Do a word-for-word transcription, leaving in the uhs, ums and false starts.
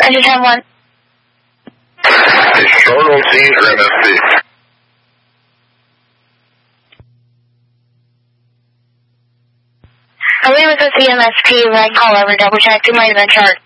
Roger, ten one. Short O Cs or M S P? I believe it was the M S P, but I can call over, double check. It might have been chart.